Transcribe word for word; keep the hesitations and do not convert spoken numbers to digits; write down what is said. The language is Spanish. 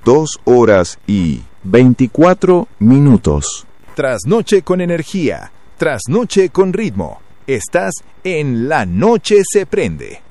dos horas y veinticuatro minutos. Trasnoche con energía, trasnoche con ritmo. Estás en La Noche se prende.